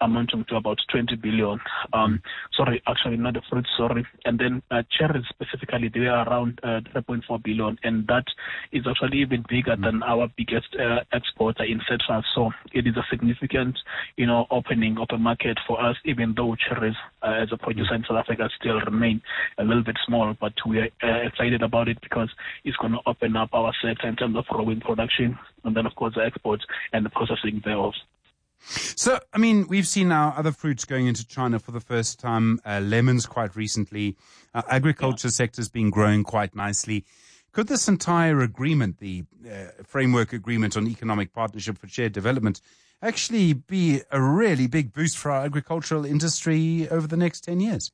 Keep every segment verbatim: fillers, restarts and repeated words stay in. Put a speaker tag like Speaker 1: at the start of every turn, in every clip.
Speaker 1: amounting to about twenty billion. Um, sorry, actually not the fruits, sorry. And then uh, cherries specifically, they are around uh, three point four billion, and that is actually even bigger mm. than our biggest uh, exporter in citrus. So it is a significant, you know, opening of a market for us, even though cherries uh, as a producer in South Africa still remain a little bit small, but we are uh, excited about it because it's going to open up our sector in terms of growing production, and then of course the exports and the processing thereof.
Speaker 2: So, I mean, we've seen now other fruits going into China for the first time, uh, lemons quite recently, uh, agriculture yeah. sector's been growing quite nicely. Could this entire agreement, the uh, framework agreement on economic partnership for shared development, actually be a really big boost for our agricultural industry over the next ten years?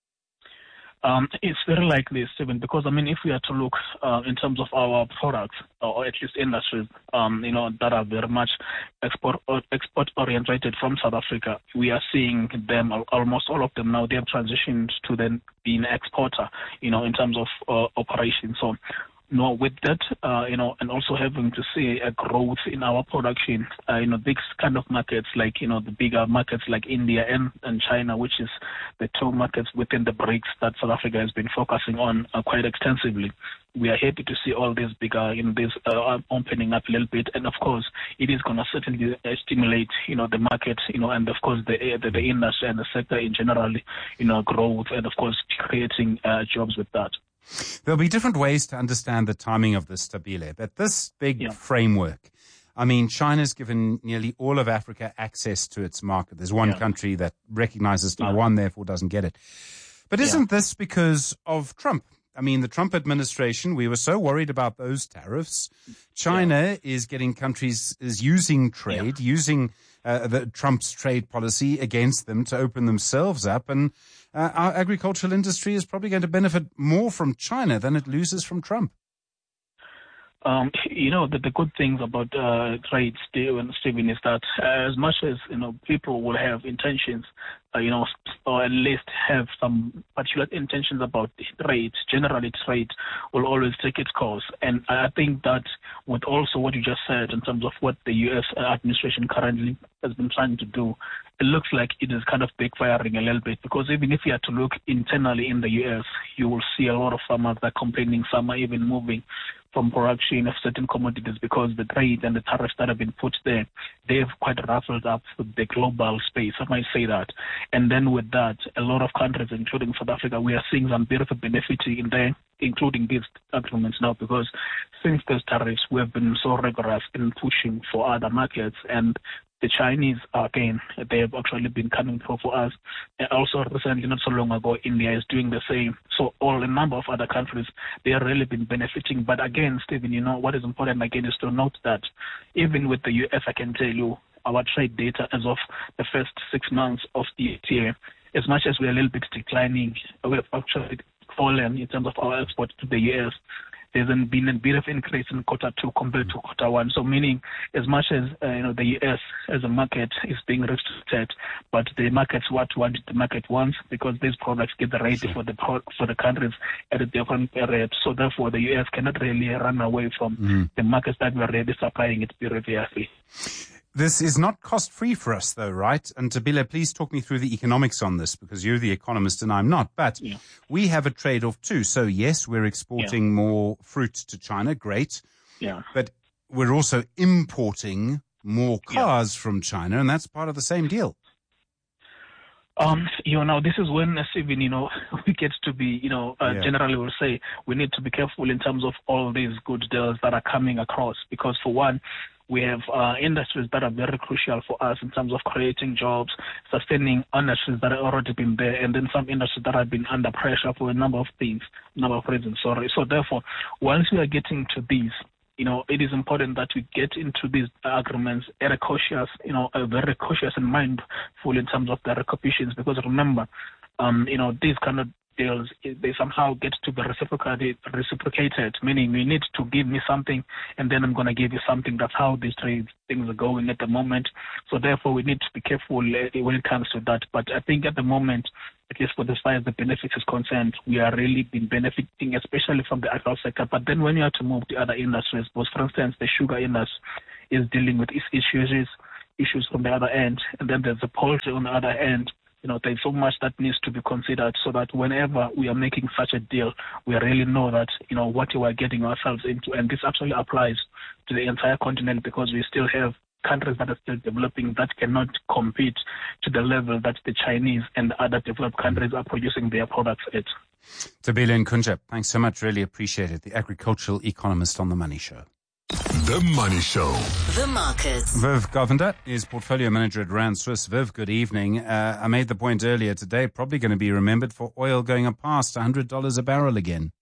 Speaker 1: Um, it's very likely, Stephen, because, I mean, if we are to look uh, in terms of our products, or at least industries, um, you know, that are very much export export oriented from South Africa, we are seeing them, almost all of them now, they have transitioned to then being an exporter, you know, in terms of uh, operations. So, no, with that, uh, you know, and also having to see a growth in our production, uh, you know, big kind of markets like, you know, the bigger markets like India and, and China, which is the two markets within the BRICS that South Africa has been focusing on uh, quite extensively. We are happy to see all these bigger, you know, this uh, opening up a little bit, and of course, it is going to certainly uh, stimulate, you know, the market, you know, and of course the the, the industry and the sector in general, you know, growth, and of course creating uh, jobs with that.
Speaker 2: There'll be different ways to understand the timing of this, Stabile, but this big
Speaker 1: yeah.
Speaker 2: framework, I mean, China's given nearly all of Africa access to its market. There's one
Speaker 1: yeah.
Speaker 2: country that recognizes
Speaker 1: yeah.
Speaker 2: Taiwan, therefore doesn't get it. But isn't yeah. this because of Trump? I mean, the Trump administration, we were so worried about those tariffs. China yeah. is getting countries, is using trade, yeah. using uh, the Trump's trade policy against them to open themselves up. And uh, our agricultural industry is probably going to benefit more from China than it loses from Trump.
Speaker 1: Um, you know, the, the good things about uh, trade, Stephen, Stephen, is that uh, as much as, you know, people will have intentions, uh, you know, or at least have some particular intentions about trade, generally trade will always take its course. And I think that with also what you just said in terms of what the U S administration currently has been trying to do, it looks like it is kind of backfiring a little bit, because even if you had to look internally in the U S, you will see a lot of farmers that are complaining, some are even moving from production of certain commodities because the trade and the tariffs that have been put there, they've quite ruffled up the global space, I might say that. And then with that, a lot of countries, including South Africa, we are seeing some bit of a benefit in there, including these agreements now, because since those tariffs, we have been so rigorous in pushing for other markets, and the Chinese, again, they have actually been coming through for us. And also recently, not so long ago, India is doing the same. So all a number of other countries, they have really been benefiting. But again, Stephen, you know, what is important again is to note that even with the U S, I can tell you, our trade data as of the first six months of the year, as much as we're a little bit declining, we have actually fallen in terms of our export to the U S. There's been a bit of increase in quarter two compared to quarter one. So meaning, as much as uh, you know, the U S as a market is being restricted, but the markets what want the market wants, because these products get ready sure. for the for the countries at a different period. So therefore, the U S cannot really run away from mm. the markets that we are already supplying it previously.
Speaker 2: This is not cost-free for us, though, right? And Tabile, please talk me through the economics on this, because you're the economist and I'm not. But
Speaker 1: yeah.
Speaker 2: we have a trade-off too. So, yes, we're exporting yeah. more fruit to China. Great.
Speaker 1: Yeah.
Speaker 2: But we're also importing more cars yeah. from China, and that's part of the same deal.
Speaker 1: Um, you know, this is when, Stephen, you know, we get to be, you know, uh, yeah. generally we'll say we need to be careful in terms of all these good deals that are coming across, because for one, we have uh, industries that are very crucial for us in terms of creating jobs, sustaining industries that have already been there, and then some industries that have been under pressure for a number of things, number of reasons, sorry. So therefore, once we are getting to these, you know, it is important that we get into these agreements at a cautious, you know, a very cautious and mindful in terms of the repercussions, because remember, um, you know, these kind of deals, they somehow get to be reciprocated, reciprocated, meaning you need to give me something and then I'm going to give you something. That's how these trade things are going at the moment. So therefore, we need to be careful when it comes to that. But I think at the moment, at least for as far as the benefits is concerned, we are really been benefiting, especially from the agricultural sector. But then when you have to move to other industries, because for instance, the sugar industry is dealing with its issues, issues on the other end, and then there's the policy on the other end. You know, there's so much that needs to be considered so that whenever we are making such a deal, we really know that, you know, what we are getting ourselves into. And this actually applies to the entire continent because we still have countries that are still developing that cannot compete to the level that the Chinese and other developed countries are producing their products at.
Speaker 2: Tabile Nkunja, thanks so much. Really appreciate it. The agricultural economist on The Money Show.
Speaker 3: The Money Show.
Speaker 4: The Markets.
Speaker 2: Viv Govender is portfolio manager at Rand Swiss. Viv, good evening. Uh, I made the point earlier today, probably going to be remembered for oil going up past one hundred dollars a barrel again.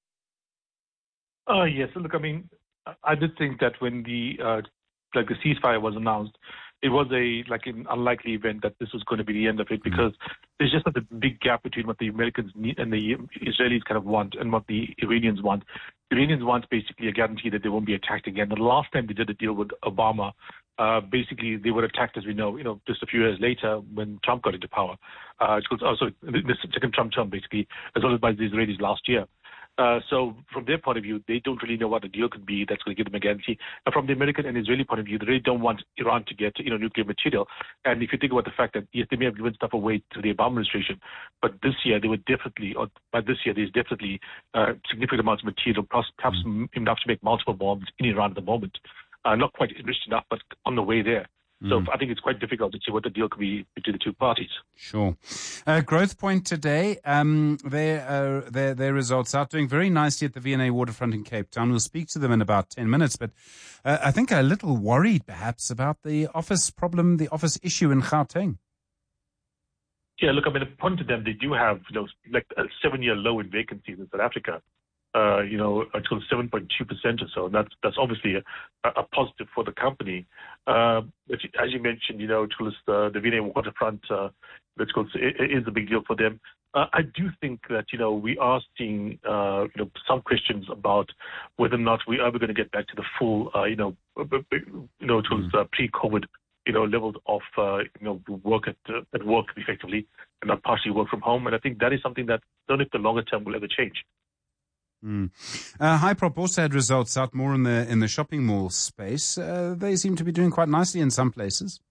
Speaker 5: Uh, yes. Look, I mean, I did think that when the uh, like the ceasefire was announced, it was a like an unlikely event that this was going to be the end of it because mm-hmm. there's just a big gap between what the Americans need and the Israelis kind of want and what the Iranians want. The Iranians want basically a guarantee that they won't be attacked again. The last time they did a deal with Obama, uh, basically they were attacked, as we know, you know, just a few years later when Trump got into power. Uh, it was also the second Trump term, basically, as well as by the Israelis last year. Uh, so from their point of view, they don't really know what the deal could be that's going to give them a guarantee. And from the American and Israeli point of view, they really don't want Iran to get, you know, nuclear material. And if you think about the fact that, yes, they may have given stuff away to the Obama administration, but this year they were definitely, or by this year there's definitely uh, significant amounts of material, perhaps enough to make multiple bombs in Iran at the moment. Uh, not quite enriched enough, but on the way there. So mm. I think it's quite difficult to see what the deal could be between the two parties.
Speaker 2: Sure. Uh, Growth Point today, um, their, uh, their, their results out doing very nicely at the V and A Waterfront in Cape Town. We'll speak to them in about ten minutes, but uh, I think a little worried perhaps about the office problem, the office issue in Gauteng.
Speaker 5: Yeah, look, I mean, according to them, they do have, you know, like a seven-year low in vacancies in South Africa. Uh, you know, until seven point two percent or so. And that's, that's obviously a, a positive for the company. Uh, as you mentioned, you know, the, the V and A Waterfront, uh, let's go, it is a big deal for them. Uh, I do think that, you know, we are seeing, uh, you know, some questions about whether or not we are ever going to get back to the full, uh, you know, you know, it was uh, pre-COVID, you know, levels of, uh, you know, work at, uh, at work effectively and not partially work from home. And I think that is something that I don't know if the longer term will ever change.
Speaker 2: Mm. Uh, Hyprop also had results out more in the in the shopping mall space. Uh, they seem to be doing quite nicely in some places.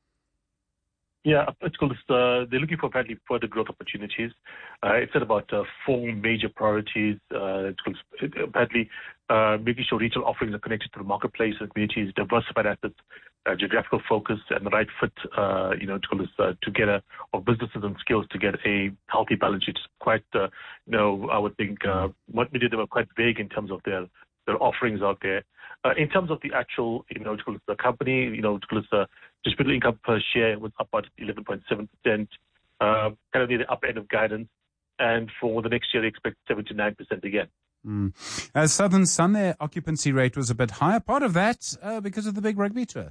Speaker 5: Yeah, it's called. Uh, they're looking for apparently further growth opportunities. Uh, it said about uh, four major priorities. Uh, it's called, apparently uh, making sure retail offerings are connected to the marketplace and communities, diversified assets, uh, geographical focus, and the right fit. Uh, you know, it's called uh, together of businesses and skills to get a healthy balance sheet. Quite, uh, you know, I would think uh, what many of them are quite vague in terms of their their offerings out there. Uh, in terms of the actual, you know, the company, you know, uh, distributable income per share was up about eleven point seven percent, uh, kind of near the upper end of guidance. And for the next year, they expect seven to nine percent again.
Speaker 2: Mm. As Southern Sun, their occupancy rate was a bit higher. Part of that uh, because of the big rugby tour.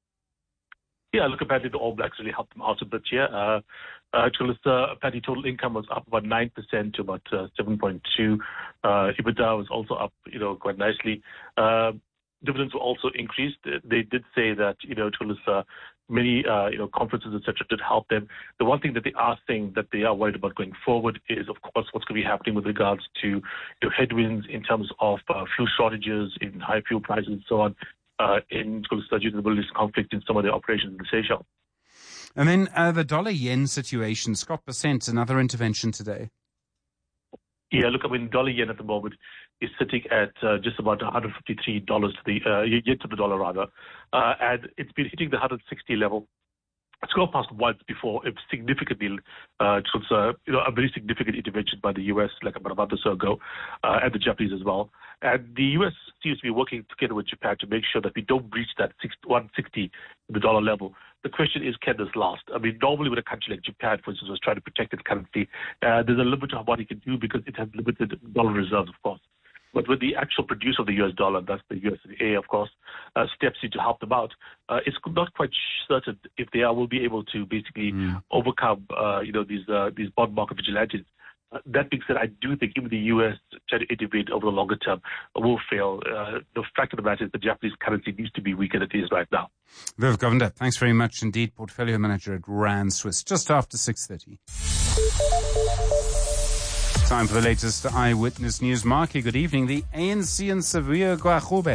Speaker 5: Yeah, look, apparently the All Blacks really helped them out a bit here. Uh, uh, apparently total income was up about nine percent to about uh, seven point two. Uh, EBITDA was also up, you know, quite nicely. Uh, dividends were also increased. They did say that, you know, uh, many, uh, you know, conferences, et cetera, did help them. The one thing that they are saying that they are worried about going forward is, of course, what's going to be happening with regards to, you know, headwinds in terms of uh, fuel shortages, in high fuel prices, and so on. Uh, in due to the Middle East conflict in some of their operations in the Seychelles.
Speaker 2: And then uh, the dollar-yen situation, Scott Percent, another intervention today.
Speaker 5: Yeah, look, I mean, dollar-yen at the moment is sitting at uh, just about one hundred fifty-three dollars to the uh, yen to the dollar, rather. Uh, and it's been hitting the one hundred sixty level. It's gone past once before, it significantly, uh, it was uh, you know, a very significant intervention by the U S like about a month or so ago, uh, and the Japanese as well. And the U S seems to be working together with Japan to make sure that we don't breach that one sixty, the dollar level. The question is, can this last? I mean, normally with a country like Japan, for instance, was trying to protect its currency, uh, there's a limit of what it can do because it has limited dollar reserves, of course. But with the actual producer of the U S dollar, that's the U S A, of course, uh, steps in to help them out, uh, it's not quite certain if they are, will be able to basically mm. overcome, uh, you know, these uh, these bond market vigilantes. Uh, that being said, I do think even the U S trying to intervene over the longer term will fail. Uh, the fact of the matter is the Japanese currency needs to be weaker than it is right now.
Speaker 2: Viv Govender, thanks very much indeed. Portfolio manager at Rand Swiss, just after six thirty. Time for the latest Eyewitness News. Marky, good evening. The A N C in Sibuya Gwahobe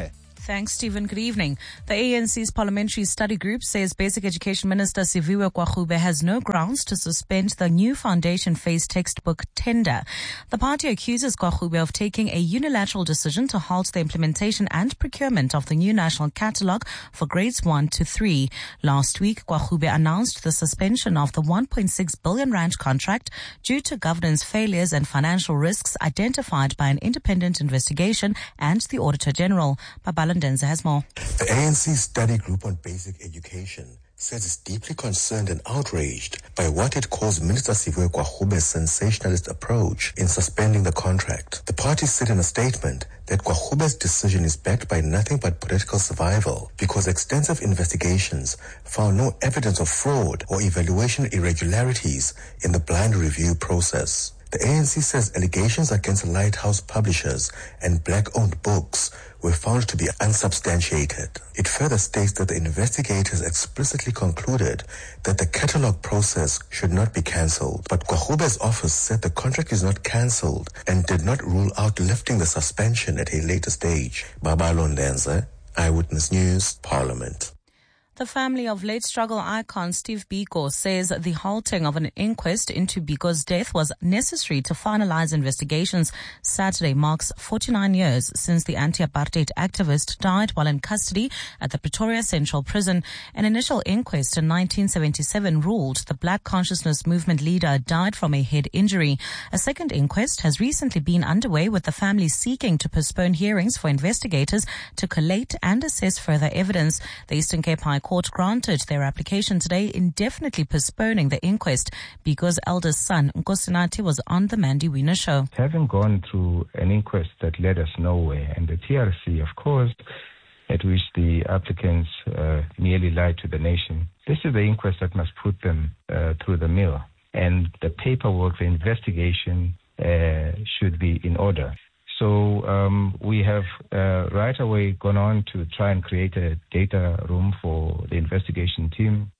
Speaker 4: Thanks, Stephen. Good evening. The A N C's Parliamentary Study Group says Basic Education Minister Siviwe Gwarube has no grounds to suspend the new foundation phase textbook tender. The party accuses Gwarube of taking a unilateral decision to halt the implementation and procurement of the new national catalogue for grades one to three. Last week, Gwarube announced the suspension of the one point six billion rand contract due to governance failures and financial risks identified by an independent investigation and the Auditor General. Babala Ndenza has more.
Speaker 6: The A N C Study Group on Basic Education says it's deeply concerned and outraged by what it calls Minister Siviwe Gwarube's sensationalist approach in suspending the contract. The party said in a statement that Gwarube's decision is backed by nothing but political survival because extensive investigations found no evidence of fraud or evaluation irregularities in the blind review process. The A N C says allegations against Lighthouse Publishers and black-owned books were found to be unsubstantiated. It further states that the investigators explicitly concluded that the catalogue process should not be cancelled. But Gwarube's office said the contract is not cancelled and did not rule out lifting the suspension at a later stage. Babala Ndenza, Eyewitness News, Parliament.
Speaker 4: The family of late struggle icon Steve Biko says the halting of an inquest into Biko's death was necessary to finalize investigations. Saturday marks forty-nine years since the anti-apartheid activist died while in custody at the Pretoria Central Prison. An initial inquest in nineteen seventy-seven ruled the Black Consciousness Movement leader died from a head injury. A second inquest has recently been underway, with the family seeking to postpone hearings for investigators to collate and assess further evidence. The Eastern Cape High Court granted their application today, indefinitely postponing the inquest because eldest son Nkosinati was on the Mandy Wiener show.
Speaker 7: Having gone through an inquest that led us nowhere, and the T R C, of course, at which the applicants uh, nearly lied to the nation, this is the inquest that must put them uh, through the mill, and the paperwork, the investigation uh, should be in order. So um, we have uh, right away gone on to try and create a data room for the investigation team.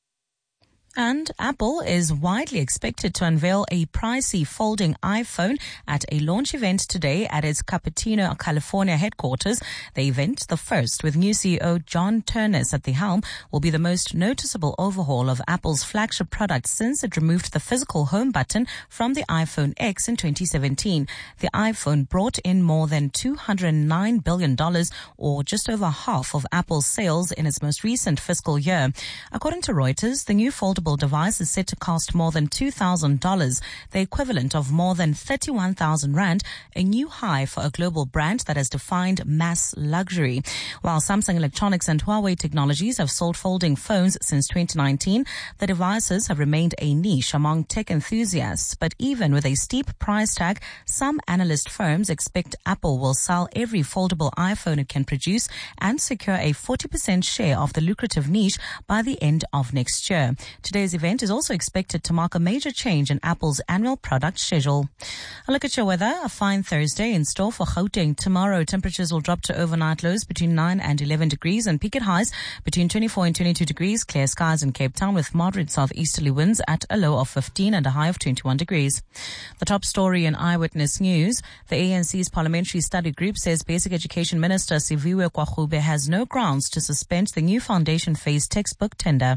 Speaker 4: And Apple is widely expected to unveil a pricey folding iPhone at a launch event today at its Cupertino, California headquarters. The event, the first with new C E O John Ternus at the helm, will be the most noticeable overhaul of Apple's flagship product since it removed the physical home button from the iPhone X in twenty seventeen. The iPhone brought in more than two hundred nine billion dollars, or just over half of Apple's sales in its most recent fiscal year. According to Reuters, the new foldable device is set to cost more than two thousand dollars, the equivalent of more than thirty-one thousand rand, a new high for a global brand that has defined mass luxury. While Samsung Electronics and Huawei Technologies have sold folding phones since twenty nineteen, the devices have remained a niche among tech enthusiasts. But even with a steep price tag, some analyst firms expect Apple will sell every foldable iPhone it can produce and secure a forty percent share of the lucrative niche by the end of next year. Today's event is also expected to mark a major change in Apple's annual product schedule. A look at your weather. A fine Thursday in store for Gauteng. Tomorrow, temperatures will drop to overnight lows between nine and eleven degrees and peak at highs between twenty-four and twenty-two degrees. Clear skies in Cape Town with moderate southeasterly winds at a low of fifteen and a high of twenty-one degrees. The top story in Eyewitness News. The A N C's Parliamentary Study Group says Basic Education Minister Siviwe Gwarube has no grounds to suspend the new foundation phase textbook tender.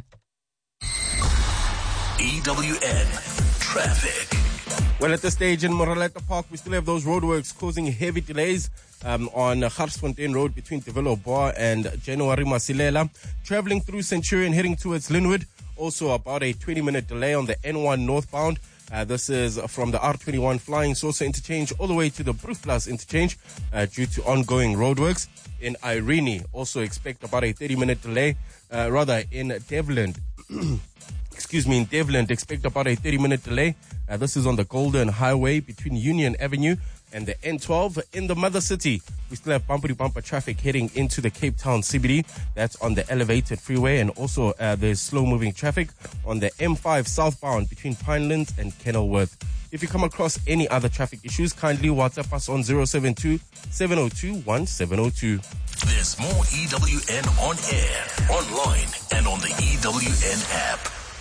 Speaker 3: E W N Traffic.
Speaker 8: Well, at this stage in Moraleta Park, we still have those roadworks causing heavy delays um, on Garsfontein Road between De Villiers and January Masilela. Traveling through Centurion heading towards Linwood. Also about a twenty-minute delay on the N one northbound. Uh, this is from the R twenty-one Flying Saucer interchange all the way to the Brugplas interchange uh, due to ongoing roadworks. In Irene, also expect about a thirty-minute delay, uh, rather in Devland. Excuse me, in Devland, expect about a thirty-minute delay. Uh, this is on the Golden Highway between Union Avenue and the N twelve. In the Mother City, we still have bumper-to-bumper traffic heading into the Cape Town C B D. That's on the elevated freeway, and also uh, there's slow-moving traffic on the M five southbound between Pinelands and Kenilworth. If you come across any other traffic issues, kindly WhatsApp us on zero seven two, seven zero two, one seven zero two.
Speaker 3: There's more E W N on air, online, and on the E W N app.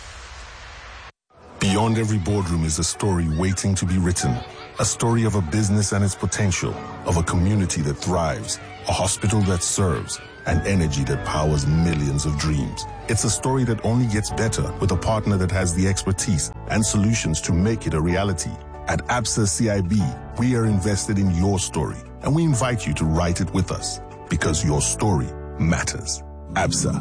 Speaker 3: Beyond every boardroom is a story waiting to be written. A story of a business and its potential, of a community that thrives, a hospital that serves,
Speaker 9: and energy that powers millions of dreams. It's a story that only gets better with a partner that has the expertise and solutions to make it a reality. At Absa C I B, we are invested in your story, and we invite you to write it with us, because your story matters. Absa,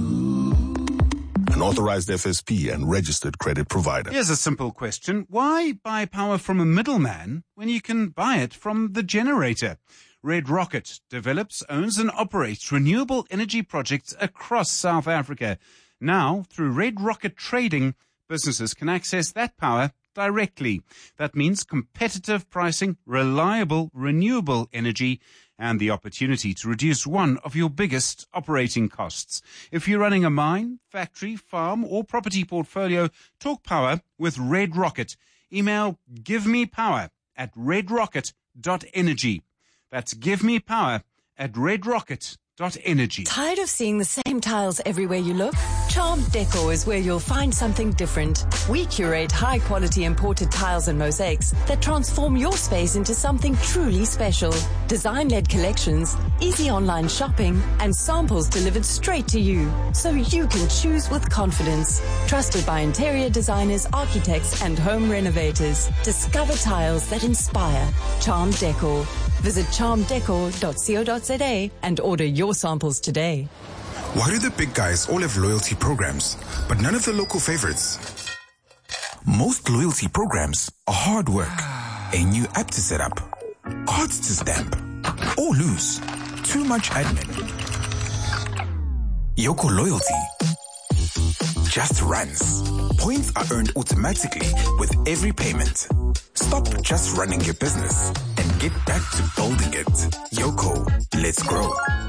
Speaker 9: an authorized F S P and registered credit provider.
Speaker 2: Here's a simple question. Why buy power from a middleman when you can buy it from the generator? Red Rocket develops, owns and operates renewable energy projects across South Africa. Now, through Red Rocket Trading, businesses can access that power directly. That means competitive pricing, reliable, renewable energy, and the opportunity to reduce one of your biggest operating costs. If you're running a mine, factory, farm, or property portfolio, talk power with Red Rocket. Email givemepower at redrocket dot energy. That's givemepower at redrocket dot energy.
Speaker 10: Tired of seeing the same tiles everywhere you look? Charmed Decor is where you'll find something different. We curate high-quality imported tiles and mosaics that transform your space into something truly special. Design-led collections, easy online shopping, and samples delivered straight to you, so you can choose with confidence. Trusted by interior designers, architects, and home renovators. Discover tiles that inspire. Charmed Decor. Visit charmed decor dot co dot za and order your samples today.
Speaker 11: Why do the big guys all have loyalty programs, but none of the local favorites? Most loyalty programs are hard work. A new app to set up, cards to stamp, or lose. Too much admin. Yoco Loyalty just runs. Points are earned automatically with every payment. Stop just running your business and get back to building it. Yoco, let's grow.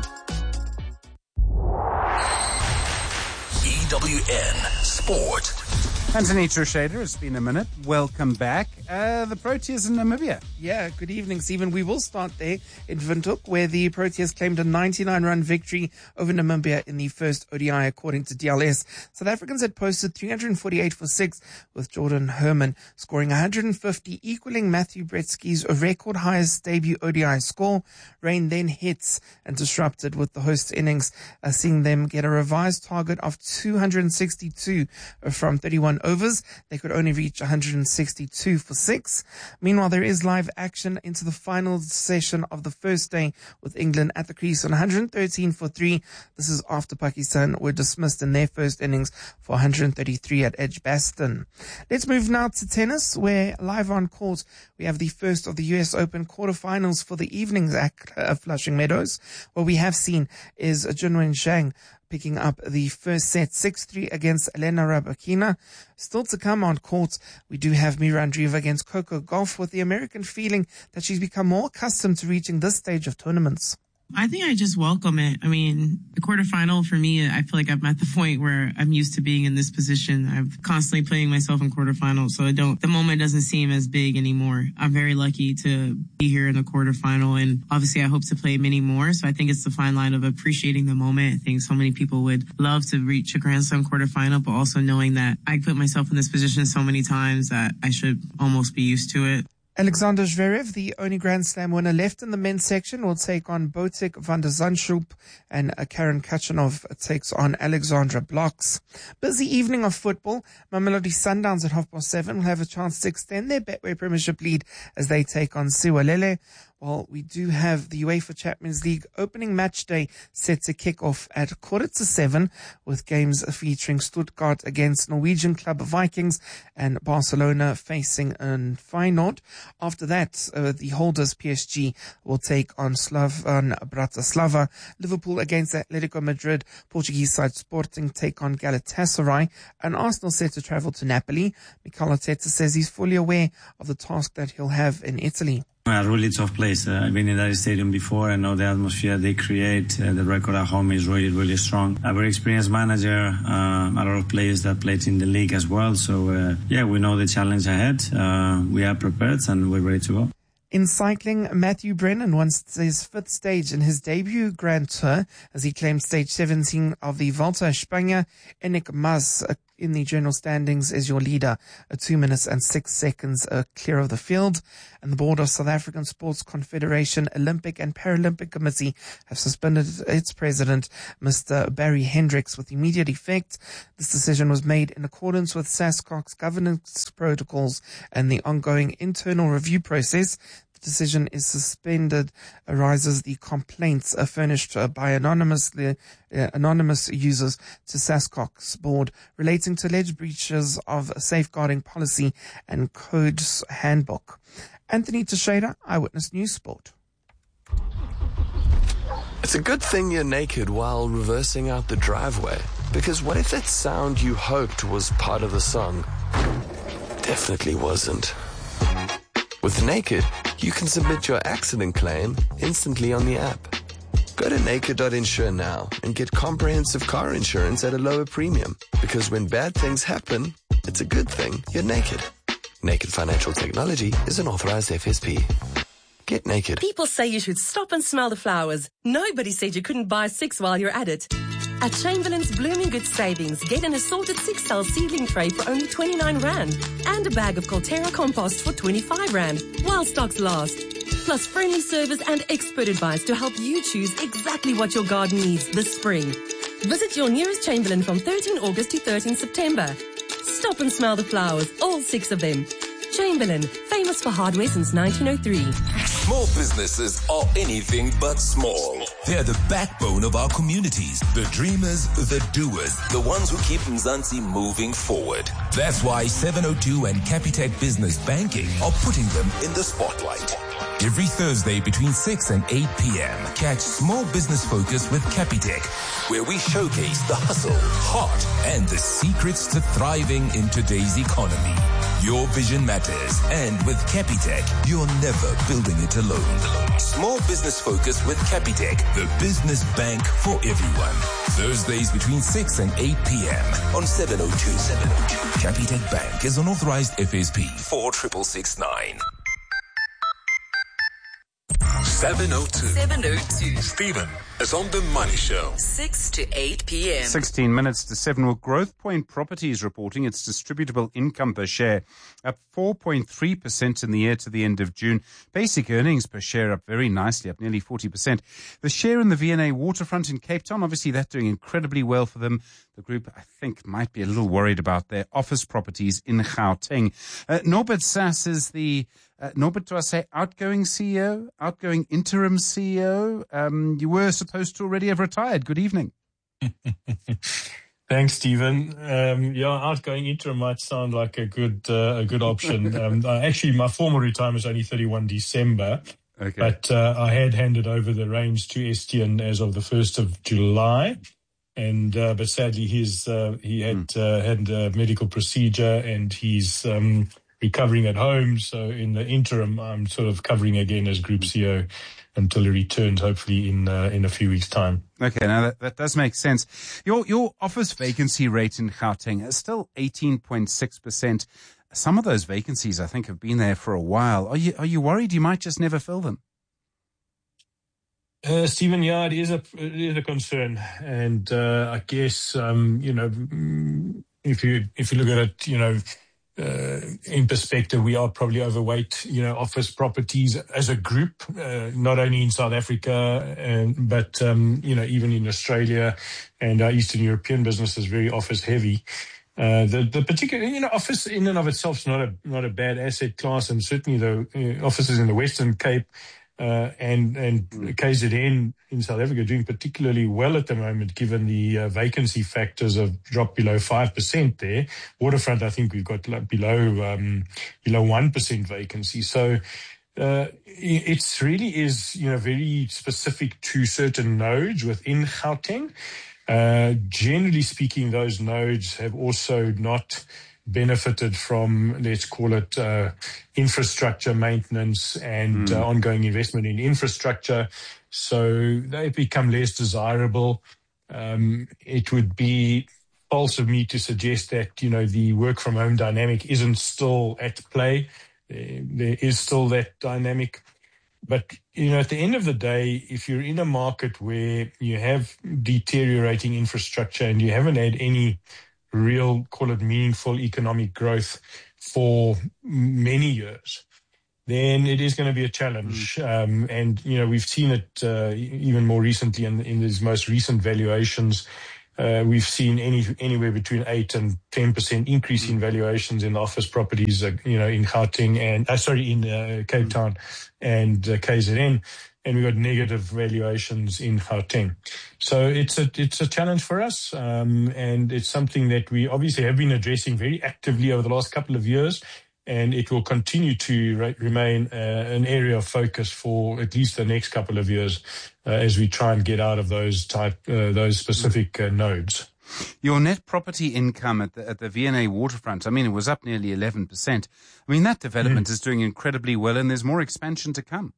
Speaker 3: E W N Sport.
Speaker 2: Anthony Trushader, it's been a minute. Welcome back. Uh, the Proteas in Namibia.
Speaker 12: Yeah, good evening, Stephen. We will start there in Windhoek, where the Proteas claimed a ninety-nine run victory over Namibia in the first O D I, according to D L S. South Africans had posted three hundred forty-eight for six, with Jordan Herman scoring one hundred fifty, equaling Matthew Bretsky's record highest debut O D I score. Rain then hits and disrupted with the host innings, uh, seeing them get a revised target of two hundred sixty-two from thirty-one overs. They could only reach one hundred sixty-two for six. Meanwhile, there is live action into the final session of the first day with England at the crease on one hundred thirteen for three. This is after Pakistan were dismissed in their first innings for one hundred thirty-three at Edgbaston. Let's move now to tennis, where live on court we have the first of the U S Open quarterfinals for the evenings at uh, Flushing Meadows. What we have seen is Junwen Zhang picking up the first set six three against Elena Rybakina. Still to come on court, we do have Mira Andreeva against Coco Gauff, with the American feeling that she's become more accustomed to reaching this stage of tournaments.
Speaker 13: I think I just welcome it. I mean, the quarterfinal for me, I feel like I'm at the point where I'm used to being in this position. I'm constantly playing myself in quarterfinals, so I don't, the moment doesn't seem as big anymore. I'm very lucky to be here in the quarterfinal, and obviously I hope to play many more. So I think it's the fine line of appreciating the moment. I think so many people would love to reach a Grand Slam quarterfinal, but also knowing that I put myself in this position so many times that I should almost be used to it.
Speaker 12: Alexander Zverev, the only Grand Slam winner left in the men's section, will take on Botic van der Zandschulp, and Karen Khachanov takes on Alexandra Blocks. Busy evening of football. Mamelodi Sundowns at half past seven will have a chance to extend their Betway Premiership lead as they take on Siwalele. Well, we do have the UEFA Champions League opening match day set to kick off at quarter to seven, with games featuring Stuttgart against Norwegian club Vikings and Barcelona facing in Feyenoord. After that, uh, the holders P S G will take on Slavan Bratislava. Liverpool against Atletico Madrid. Portuguese side Sporting take on Galatasaray. And Arsenal set to travel to Napoli. Mikel Arteta says he's fully aware of the task that he'll have in Italy.
Speaker 14: A really tough place. Uh, I've been in that stadium before. I know the atmosphere they create. Uh, the record at home is really, really strong. A very experienced manager, uh, a lot of players that played in the league as well. So, uh, yeah, we know the challenge ahead. Uh, we are prepared and we're ready to go.
Speaker 12: In cycling, Matthew Brennan won his fifth stage in his debut Grand Tour as he claimed stage seventeen of the Volta a España. Enric Mas in the general standings is your leader, uh, two minutes and six seconds uh, clear of the field. And the board of South African Sports Confederation Olympic and Paralympic Committee have suspended its president, Mister Barry Hendricks, with immediate effect. This decision was made in accordance with SASCOC's governance protocols and the ongoing internal review process. The decision is suspended arises the complaints uh, furnished uh, by anonymous uh, anonymous users to SASCOC's board relating to alleged breaches of safeguarding policy and codes handbook. Anthony Teixeira, Eyewitness News Sport.
Speaker 15: It's a good thing you're naked while reversing out the driveway, because what if that sound you hoped was part of the song definitely wasn't? With Naked, you can submit your accident claim instantly on the app. Go to naked dot insure now and get comprehensive car insurance at a lower premium, because when bad things happen, it's a good thing you're naked. Naked Financial Technology is an authorized F S P. Get naked.
Speaker 16: People say you should stop and smell the flowers. Nobody said you couldn't buy six while you're at it. At Chamberlain's Blooming Good Savings, get an assorted six-cell seedling tray for only twenty-nine rand and a bag of Colterra compost for twenty-five rand while stocks last. Plus friendly service and expert advice to help you choose exactly what your garden needs this spring. Visit your nearest Chamberlain from thirteenth August to thirteenth September. Stop and smell the flowers, all six of them. Chamberlain, famous for hardware since nineteen oh three.
Speaker 3: Small businesses are anything but small. They're the backbone of our communities, the dreamers, the doers, the ones who keep Mzansi moving forward. That's why seven oh two and Capitec Business Banking are putting them in the spotlight. Every Thursday between six and eight p.m., catch Small Business Focus with Capitec, where we showcase the hustle, heart, and the secrets to thriving in today's economy. Your vision matters, and with Capitec, you're never building it alone. Small Business Focus with Capitec, the business bank for everyone. Thursdays between six and eight p.m. on seven oh two. seven oh two. Capitec Bank is an authorized F S P four six six nine. seven oh two.
Speaker 17: seven oh two.
Speaker 3: Stephen is on the Money Show.
Speaker 17: six to eight p.m.
Speaker 2: sixteen minutes to seven. Well, Growth Point Properties reporting its distributable income per share up four point three percent in the year to the end of June. Basic earnings per share up very nicely, up nearly forty percent. The share in the V and A Waterfront in Cape Town, obviously that's doing incredibly well for them. The group, I think, might be a little worried about their office properties in Gauteng. Uh, Norbert Sass is the, uh, Norbert, do I say outgoing C E O, outgoing interim C E O? Um, you were supposed to already have retired. Good evening.
Speaker 18: Thanks, Stephen. Um, yeah, outgoing interim might sound like a good uh, a good option. um, uh, actually, my formal retirement is only thirty-first December,
Speaker 2: okay.
Speaker 18: but uh, I had handed over the reins to Estienne as of the first of July. And uh, but sadly, he's uh, he had mm. uh, had a medical procedure, and he's um, recovering at home. So in the interim, I'm sort of covering again as Group C E O until he returns, hopefully in uh, in a few weeks' time.
Speaker 2: Okay, now that, that does make sense. Your your office vacancy rate in Gauteng is still eighteen point six percent. Some of those vacancies, I think, have been there for a while. Are you are you worried you might just never fill them?
Speaker 18: Uh, Stephen, yeah, it is a it is a concern, and uh, I guess um, you know if you if you look at it, you know, uh, in perspective, we are probably overweight, you know, office properties as a group, uh, not only in South Africa, and but um, you know, even in Australia, and our Eastern European business is very office heavy. Uh, the the particular, you know, office in and of itself is not a not a bad asset class, and certainly the uh, offices in the Western Cape. Uh, and and K Z N in South Africa doing particularly well at the moment, given the uh, vacancy factors have dropped below five percent there. Waterfront, I think we've got like below um, below one percent vacancy. So uh, it's really is, you know, very specific to certain nodes within Gauteng. Uh, generally speaking, those nodes have also not benefited from, let's call it, uh, infrastructure maintenance and mm. uh, ongoing investment in infrastructure. So they've become less desirable. Um, it would be false of me to suggest that, you know, the work from home dynamic isn't still at play. There, there is still that dynamic. But, you know, at the end of the day, if you're in a market where you have deteriorating infrastructure and you haven't had any real, call it meaningful economic growth for many years, then it is going to be a challenge. Mm. Um, and, you know, we've seen it uh, even more recently in, in these most recent valuations. Uh, we've seen any anywhere between eight and ten percent increase mm. in valuations in office properties, uh, you know, in Gauteng and, uh, sorry, in uh, Cape Town mm. and uh, K Z N. And we've got negative valuations in Gauteng. So it's a it's a challenge for us, um, and it's something that we obviously have been addressing very actively over the last couple of years, and it will continue to re- remain uh, an area of focus for at least the next couple of years uh, as we try and get out of those type uh, those specific uh, nodes.
Speaker 2: Your net property income at the, at the V N A waterfront, I mean, it was up nearly eleven percent. I mean, that development mm. is doing incredibly well, and there's more expansion to come.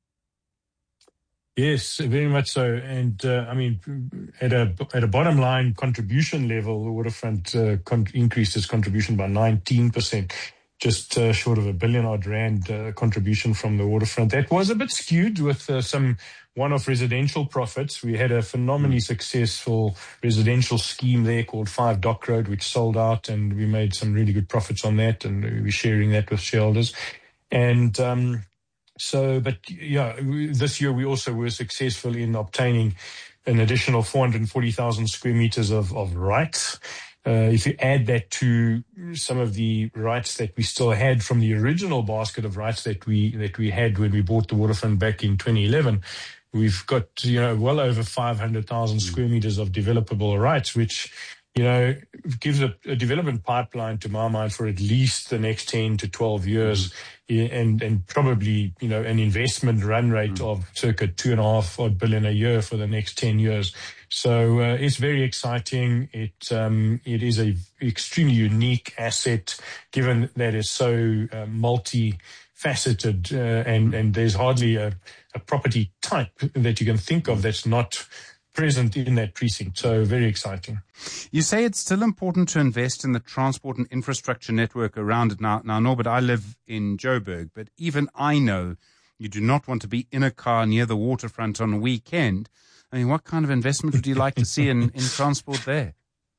Speaker 18: Yes, very much so. And uh, I mean, at a at a bottom line contribution level, the waterfront uh, con- increased its contribution by nineteen percent, just uh, short of a billion odd rand uh, contribution from the waterfront. That was a bit skewed with uh, some one-off residential profits. We had a phenomenally successful residential scheme there called Five Dock Road, which sold out, and we made some really good profits on that, and we're sharing that with shareholders. And um So, but yeah, this year we also were successful in obtaining an additional four hundred forty thousand square meters of, of rights. Uh, if you add that to some of the rights that we still had from the original basket of rights that we, that we had when we bought the waterfront back in twenty eleven, we've got, you know, well over five hundred thousand square meters of developable rights, which, you know, gives a, a development pipeline to my mind for at least the next ten to twelve years, mm. and, and probably, you know, an investment run rate mm. of circa two and a half odd billion a year for the next ten years. So uh, it's very exciting. It um, it is a extremely unique asset, given that it's so uh, multi-faceted, uh, and, and there's hardly a, a property type that you can think of that's not present in that precinct. So very exciting.
Speaker 2: You say it's still important to invest in the transport and infrastructure network around it. Now, now Norbert, I live in Joburg, but even I know you do not want to be in a car near the waterfront on a weekend. I mean, what kind of investment would you like to see in, in transport there?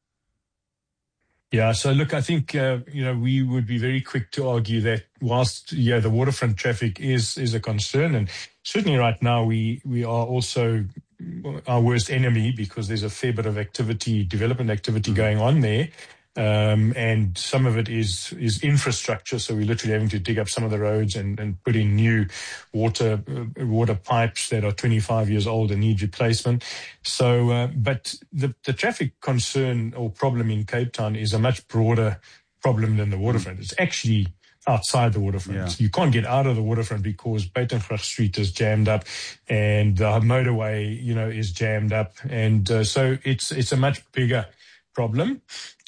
Speaker 18: Yeah, so look, I think, uh, you know, we would be very quick to argue that whilst, yeah, the waterfront traffic is is a concern, and certainly right now we, we are also our worst enemy because there's a fair bit of activity, development activity going on there. Um, and some of it is is infrastructure, so we're literally having to dig up some of the roads and, and put in new water uh, water pipes that are twenty-five years old and need replacement. So, uh, but the, the traffic concern or problem in Cape Town is a much broader problem than the waterfront. It's actually outside the waterfront. Yeah. You can't get out of the waterfront because Buitengracht Street is jammed up and the motorway, you know, is jammed up. And uh, so it's it's a much bigger problem.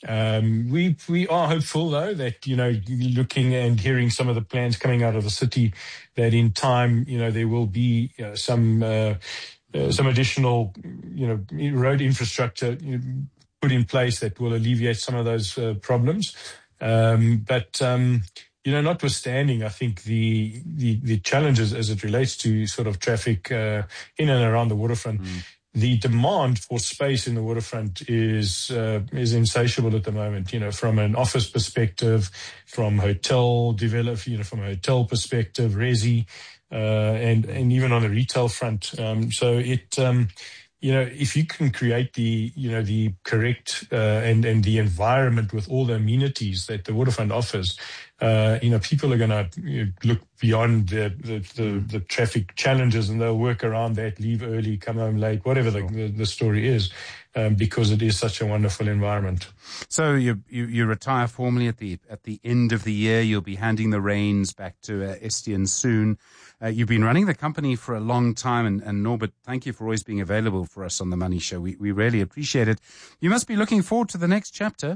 Speaker 18: Um, we we are hopeful, though, that, you know, looking and hearing some of the plans coming out of the city, that in time, you know, there will be uh, some uh, uh, some additional, you know, road infrastructure put in place that will alleviate some of those uh, problems. Um, but, um, you know, notwithstanding, I think the, the, the challenges as it relates to sort of traffic uh, in and around the waterfront, mm. the demand for space in the waterfront is uh, is insatiable at the moment. You know, from an office perspective, from hotel develop, you know, from a hotel perspective, resi, uh, and and even on the retail front. Um, so it, um, you know, if you can create the, you know, the correct uh, and and the environment with all the amenities that the waterfront offers, uh, you know, people are going to you know, look beyond the the, the the traffic challenges, and they'll work around that, leave early, come home late, whatever the, the, the story is, um, because it is such a wonderful environment.
Speaker 2: So you, you you retire formally at the at the end of the year. You'll be handing the reins back to uh, Estienne soon. Uh, you've been running the company for a long time, and, and Norbert, thank you for always being available for us on The Money Show. We we really appreciate it. You must be looking forward to the next chapter.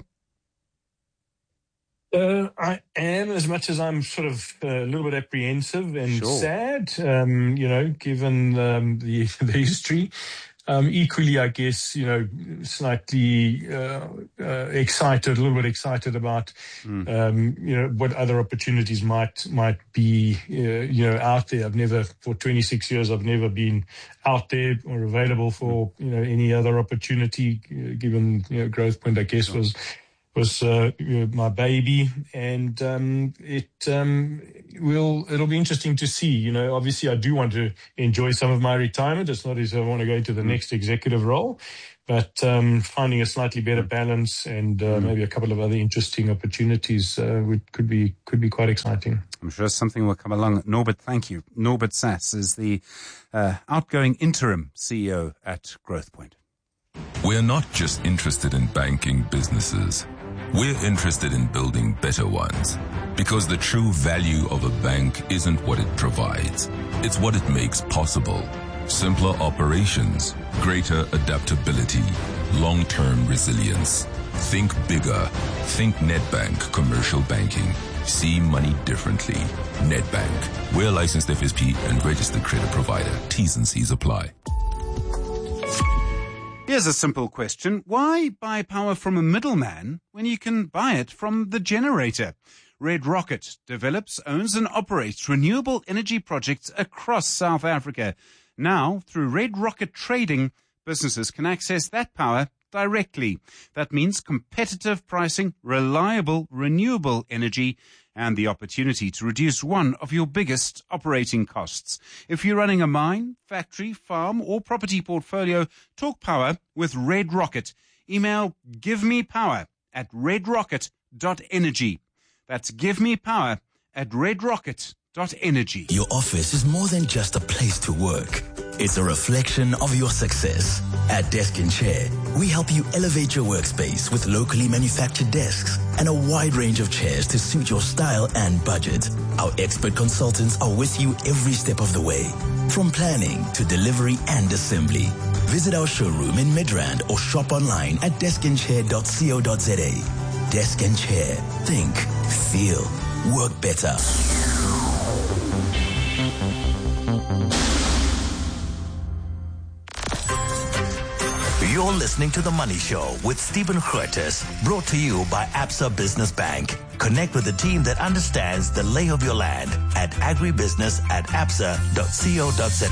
Speaker 18: Uh, I am, as much as I'm sort of uh, a little bit apprehensive and
Speaker 2: sure.
Speaker 18: sad, um, you know, given um, the, the history. Um, equally, I guess, you know, slightly uh, uh, excited, a little bit excited about, mm. um, you know, what other opportunities might might be, uh, you know, out there. I've never, for twenty-six years, I've never been out there or available for, you know, any other opportunity, uh, given, you know, Growth Point, I guess, was was uh, my baby, and um, it um, will it'll be interesting to see. You know, obviously, I do want to enjoy some of my retirement. It's not as I want to go into the next executive role, but um, finding a slightly better balance and uh, maybe a couple of other interesting opportunities uh, would, could be could be quite exciting.
Speaker 2: I'm sure something will come along. Norbert, thank you. Norbert Sass is the uh, outgoing interim C E O at Growthpoint.
Speaker 3: We're not just interested in banking businesses. We're interested in building better ones. Because the true value of a bank isn't what it provides. It's what it makes possible. Simpler operations, greater adaptability, long-term resilience. Think bigger. Think Nedbank Commercial Banking. See money differently. Nedbank. We're a licensed F S P and registered credit provider. T's and C's apply.
Speaker 2: Here's a simple question. Why buy power from a middleman when you can buy it from the generator? Red Rocket develops, owns and operates renewable energy projects across South Africa. Now, through Red Rocket Trading, businesses can access that power directly. That means competitive pricing, reliable, renewable energy, and the opportunity to reduce one of your biggest operating costs. If you're running a mine, factory, farm, or property portfolio, talk power with Red Rocket. Email givemepower at redrocket dot energy. That's givemepower at redrocket dot energy.
Speaker 19: Your office is more than just a place to work. It's a reflection of your success. At Desk and Chair, we help you elevate your workspace with locally manufactured desks and a wide range of chairs to suit your style and budget. Our expert consultants are with you every step of the way, from planning to delivery and assembly. Visit our showroom in Midrand or shop online at desk and chair dot co dot za. Desk and Chair. Think, feel, work better. You're listening to The Money Show with Stephen Curtis, brought to you by Absa Business Bank. Connect with the team that understands the lay of your land at agribusiness at absa dot co dot za.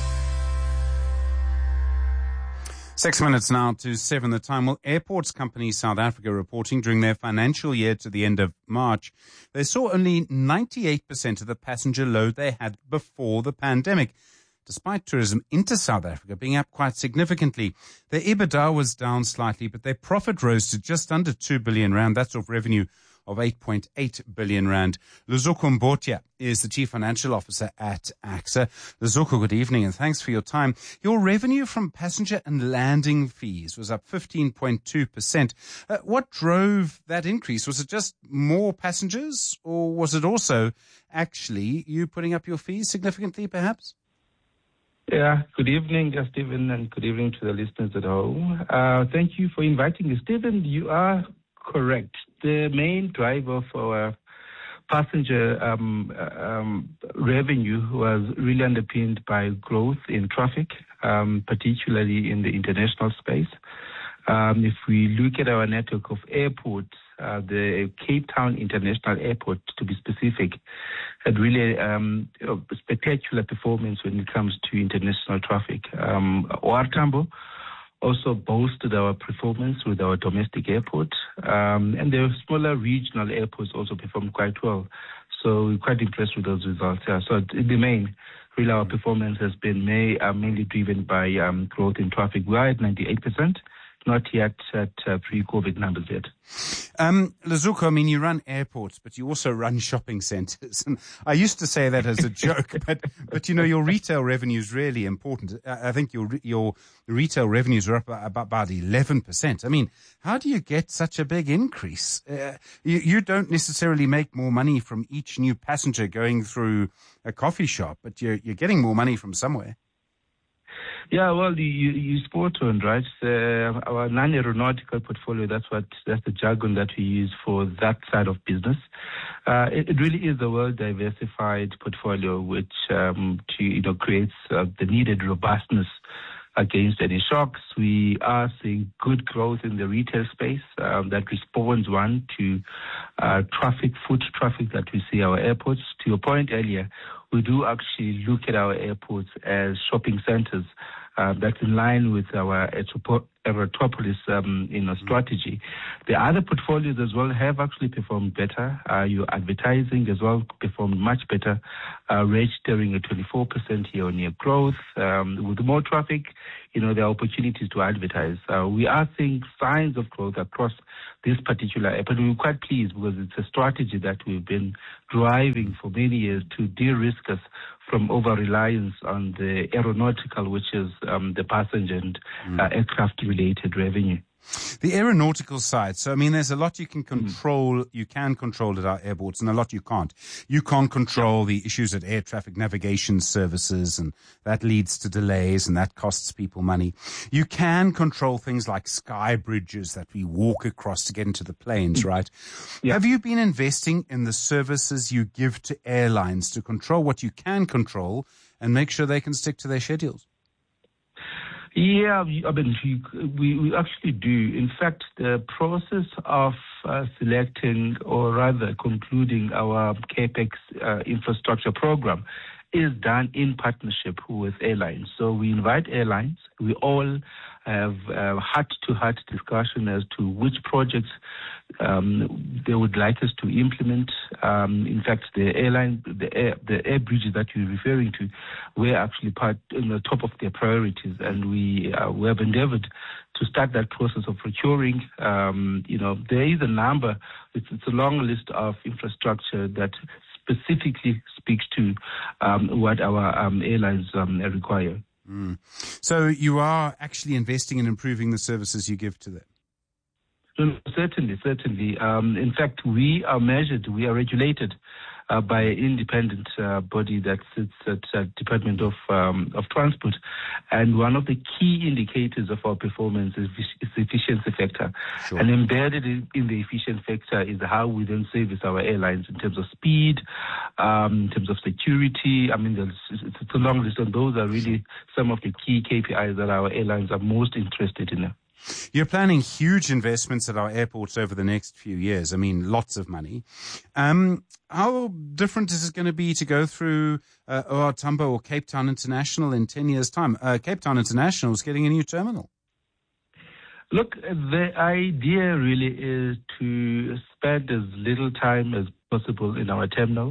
Speaker 2: Six minutes now to seven the time. Well, Airports Company South Africa reporting during their financial year to the end of March, they saw only ninety-eight percent of the passenger load they had before the pandemic, despite tourism into South Africa being up quite significantly. Their EBITDA was down slightly, but their profit rose to just under two billion rand. That's off revenue of eight point eight billion rand. Luzuko Mbotia is the Chief Financial Officer at AXA. Luzuko, good evening and thanks for your time. Your revenue from passenger and landing fees was up fifteen point two percent. Uh, what drove that increase? Was it just more passengers, or was it also actually you putting up your fees significantly, perhaps?
Speaker 20: Yeah, good evening, uh, Stephen, and good evening to the listeners at home. Uh, thank you for inviting me. Stephen, you are correct. The main driver for our passenger um, um, revenue was really underpinned by growth in traffic, um, particularly in the international space. Um, if we look at our network of airports, uh, the Cape Town International Airport, to be specific, had really um, a spectacular performance when it comes to international traffic. Um, O R Tambo also boosted our performance with our domestic airport, um, and the smaller regional airports also performed quite well. So we're quite impressed with those results. Yeah. So in the main, really our performance has been may, uh, mainly driven by um, growth in traffic. We are at ninety-eight percent. Not yet at uh, pre-COVID numbers yet.
Speaker 2: Um, Luzuko, I mean, you run airports, but you also run shopping centres. And I used to say that as a joke, but, but, you know, your retail revenue is really important. I think your your retail revenues are up about, about eleven percent. I mean, how do you get such a big increase? Uh, you, you don't necessarily make more money from each new passenger going through a coffee shop, but you're, you're getting more money from somewhere.
Speaker 20: Yeah, well, you, you spot on, right? Uh, our non-aeronautical portfolio, that's what, that's the jargon that we use for that side of business. Uh, it, it really is a well-diversified portfolio, which, um, to, you know, creates uh, the needed robustness against any shocks. We are seeing good growth in the retail space um, that responds, one, to uh, traffic, foot traffic that we see at our airports. To your point earlier, we do actually look at our airports as shopping centers. Uh, that's in line with our Aerotropolis, um, you know, strategy. The other portfolios as well have actually performed better. Uh, your advertising as well performed much better, uh, registering a twenty-four percent year-on-year growth. Um, with more traffic, you know, there are opportunities to advertise. Uh, we are seeing signs of growth across this particular app, and we're quite pleased because it's a strategy that we've been driving for many years to de-risk us from over-reliance on the aeronautical, which is um, the passenger and uh, aircraft-related revenue.
Speaker 2: The aeronautical side. So, I mean, there's a lot you can control, you can control at our airports, and a lot you can't. You can't control the issues at air traffic navigation services, and that leads to delays, and that costs people money. You can control things like sky bridges that we walk across to get into the planes, right? Yeah. Have you been investing in the services you give to airlines to control what you can control and make sure they can stick to their schedules?
Speaker 20: Yeah, I mean, we, we actually do. In fact, the process of uh, selecting or rather concluding our CAPEX uh, infrastructure program is done in partnership with airlines. So we invite airlines. We all have uh, heart-to-heart discussion as to which projects um, they would like us to implement. Um, in fact, the airline, the air, the air bridges that you're referring to, were actually part on the top of their priorities, and we uh, we have endeavored to start that process of procuring. Um, you know, there is a number. It's, it's a long list of infrastructure that specifically speaks to um, what our um, airlines um, require.
Speaker 2: Mm. So you are actually investing in improving the services you give to them?
Speaker 20: No, certainly, certainly. Um, in fact, we are measured, we are regulated uh, by an independent uh, body that sits at uh, Department of um, of Transport. And one of the key indicators of our performance is, is the efficiency factor. Sure. And embedded in, in the efficiency factor is how we then service our airlines in terms of speed, um, in terms of security. I mean, there's, it's a long list, and those are really some of the key K P Is that our airlines are most interested in.
Speaker 2: You're planning huge investments at our airports over the next few years. I mean, lots of money. Um, how different is it going to be to go through uh, O R Tambo or Cape Town International in ten years' time? Uh, Cape Town International is getting a new terminal.
Speaker 20: Look, the idea really is to spend as little time as possible in our terminals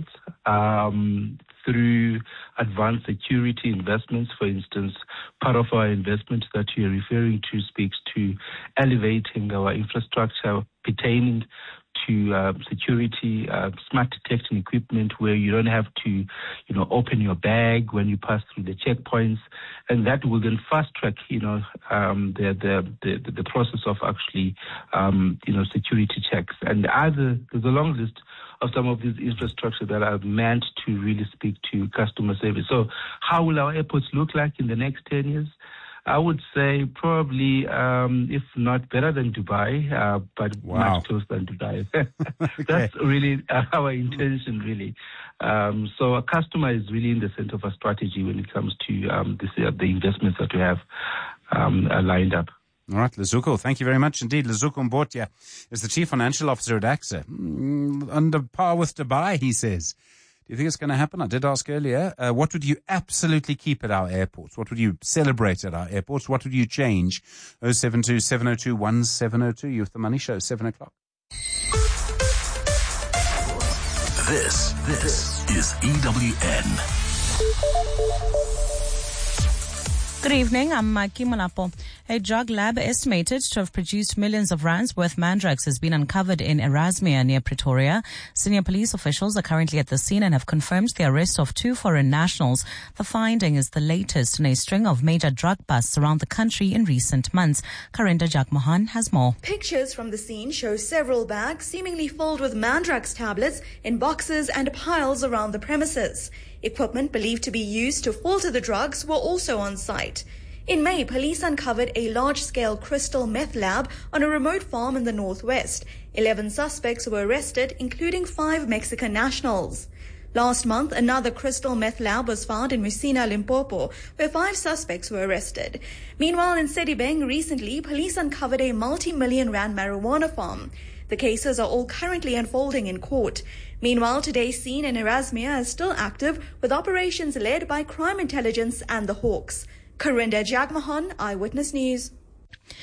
Speaker 20: um, through advanced security investments. For instance, part of our investment that you're referring to speaks to elevating our infrastructure pertaining to uh, security, uh, smart detection equipment where you don't have to, you know, open your bag when you pass through the checkpoints, and that will then fast track, you know, um, the, the the the process of actually, um, you know, security checks. And other there's a long list of some of these infrastructure that are meant to really speak to customer service. So, how will our airports look like in the next ten years? I would say probably, um, if not better than Dubai, uh, but
Speaker 2: wow.
Speaker 20: much closer than Dubai. That's really our intention, really. Um, so a customer is really in the center of our strategy when it comes to um, this, uh, the investments that we have um, uh, lined up.
Speaker 2: All right, Lezuko, thank you very much indeed. Lezuko Mbotia is the Chief Financial Officer at AXA. Mm, under par with Dubai, he says. Do you think it's going to happen? I did ask earlier, uh, what would you absolutely keep at our airports? What would you celebrate at our airports? What would you change? oh seven two, seven oh two, one seven oh two. You're with the Money Show, seven o'clock.
Speaker 19: This, this is E W N.
Speaker 4: Good evening, I'm Maki Malapo. A drug lab estimated to have produced millions of rands worth mandrax has been uncovered in Erasmia near Pretoria. Senior police officials are currently at the scene and have confirmed the arrest of two foreign nationals. The finding is the latest in a string of major drug busts around the country in recent months. Karinda Jagmohan has more.
Speaker 21: Pictures from the scene show several bags seemingly filled with mandrax tablets in boxes and piles around the premises. Equipment believed to be used to filter the drugs were also on site. In May, police uncovered a large-scale crystal meth lab on a remote farm in the northwest. Eleven suspects were arrested, including five Mexican nationals. Last month, another crystal meth lab was found in Musina, Limpopo, where five suspects were arrested. Meanwhile, in Sedibeng, recently, police uncovered a multi-million rand marijuana farm. The cases are all currently unfolding in court. Meanwhile, today's scene in Erasmia is still active, with operations led by Crime Intelligence and the Hawks. Karinda Jagmohan, Eyewitness News.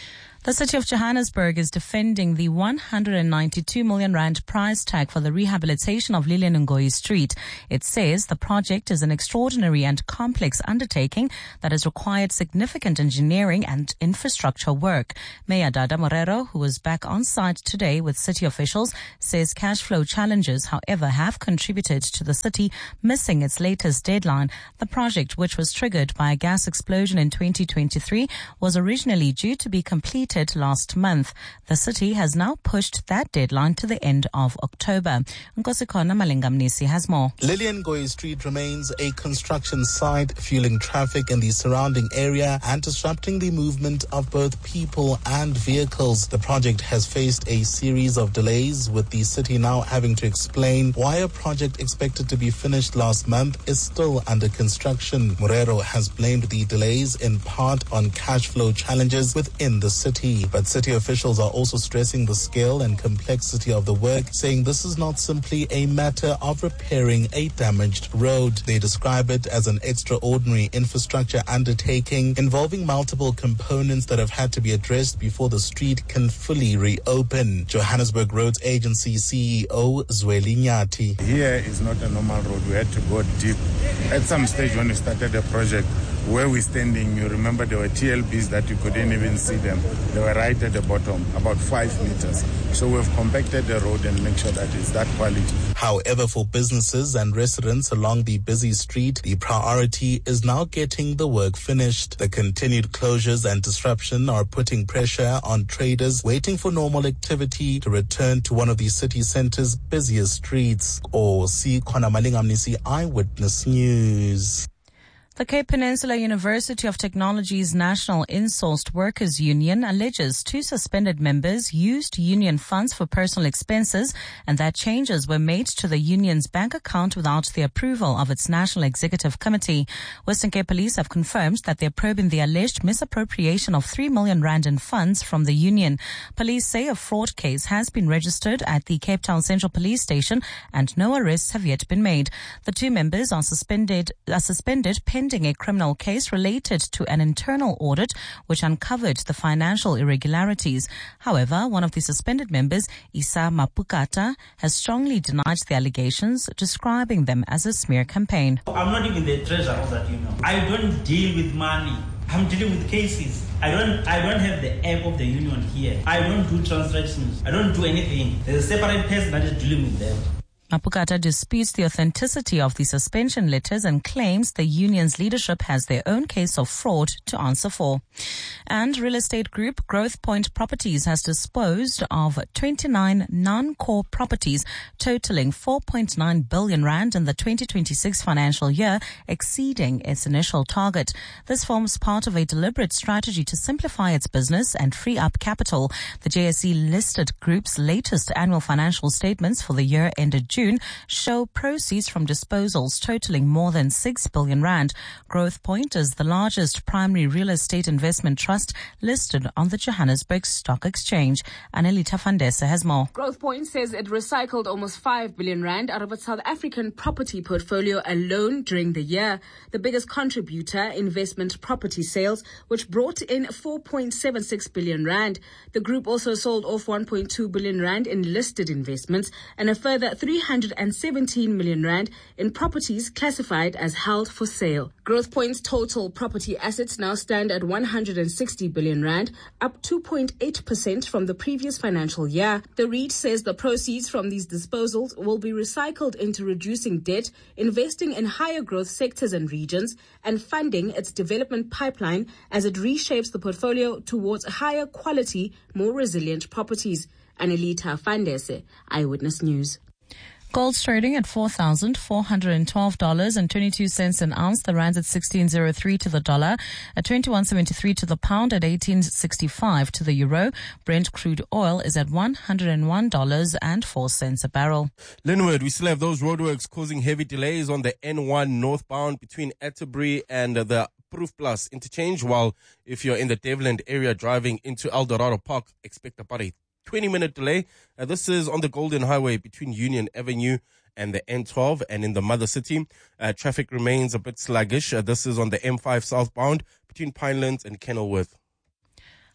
Speaker 4: The city of Johannesburg is defending the one hundred ninety-two million rand price tag for the rehabilitation of Lilian Ngoyi Street. It says the project is an extraordinary and complex undertaking that has required significant engineering and infrastructure work. Mayor Dada Morero, who was back on site today with city officials, says cash flow challenges, however, have contributed to the city missing its latest deadline. The project, which was triggered by a gas explosion in twenty twenty-three, was originally due to be completed last month. The city has now pushed that deadline to the end of October. Nkosikona Malingamnisi has more.
Speaker 1: Lilian Ngoyi Street remains a construction site, fueling traffic in the surrounding area and disrupting the movement of both people and vehicles. The project has faced a series of delays, with the city now having to explain why a project expected to be finished last month is still under construction. Morero has blamed the delays in part on cash flow challenges within the city. But city officials are also stressing the scale and complexity of the work, saying this is not simply a matter of repairing a damaged road. They describe it as an extraordinary infrastructure undertaking involving multiple components that have had to be addressed before the street can fully reopen. Johannesburg Roads Agency C E O Zweli Nyati.
Speaker 22: Here is not a normal road. We had to go deep. At some stage when we started the project, where we're standing, you remember there were T L Bs that you couldn't even see them. They were right at the bottom, about five meters. So we've compacted the road and make sure that it's that quality.
Speaker 1: However, for businesses and residents along the busy street, the priority is now getting the work finished. The continued closures and disruption are putting pressure on traders waiting for normal activity to return to one of the city centre's busiest streets. Or see Kona Malingamnisi, Eyewitness News.
Speaker 4: The Cape Peninsula University of Technology's National Insourced Workers Union alleges two suspended members used union funds for personal expenses and that changes were made to the union's bank account without the approval of its National Executive Committee. Western Cape Police have confirmed that they're probing the alleged misappropriation of three million rand in funds from the union. Police say a fraud case has been registered at the Cape Town Central Police Station and no arrests have yet been made. The two members are suspended, are suspended pending a criminal case related to an internal audit which uncovered the financial irregularities. However, one of the suspended members, Isa Mapukata, has strongly denied the allegations, describing them as a smear campaign.
Speaker 23: I'm not even the treasurer of that union. I don't deal with money. I'm dealing with cases. I don't I don't have the app of the union here. I don't do transactions. I don't do anything. There's a separate person that is dealing with them.
Speaker 4: Mapukata disputes the authenticity of the suspension letters and claims the union's leadership has their own case of fraud to answer for. And real estate group Growth Point Properties has disposed of twenty-nine non-core properties totaling four point nine billion rand in the twenty twenty-six financial year, exceeding its initial target. This forms part of a deliberate strategy to simplify its business and free up capital. The J S E listed group's latest annual financial statements for the year ended June show proceeds from disposals totaling more than six billion rand. Growth Point is the largest primary real estate investment trust listed on the Johannesburg Stock Exchange. Annelita Fandesa has more.
Speaker 24: Growth Point says it recycled almost five billion rand out of its South African property portfolio alone during the year. The biggest contributor, investment property sales, which brought in four point seven six billion rand. The group also sold off one point two billion rand in listed investments and a further three hundred seventeen million rand in properties classified as held for sale. Growth Point's total property assets now stand at one hundred sixty billion rand, up two point eight percent from the previous financial year. The REIT says the proceeds from these disposals will be recycled into reducing debt, investing in higher growth sectors and regions, and funding its development pipeline as it reshapes the portfolio towards higher quality, more resilient properties. Annelita Fandese, Eyewitness News.
Speaker 4: Gold's trading at four thousand four hundred twelve dollars and twenty-two cents an ounce. The rand's at sixteen oh three to the dollar, at twenty-one seventy-three to the pound, at eighteen sixty-five to the euro. Brent crude oil is at one hundred one dollars and four cents a barrel.
Speaker 8: Linwood, we still have those roadworks causing heavy delays on the N one northbound between Atterbury and the Proof Plus interchange, while if you're in the Devland area driving into Eldorado Park, expect about a twenty minute delay. Uh, this is on the Golden Highway between Union Avenue and the N twelve, and in the Mother City, uh, traffic remains a bit sluggish. Uh, this is on the M five southbound between Pinelands and Kenilworth.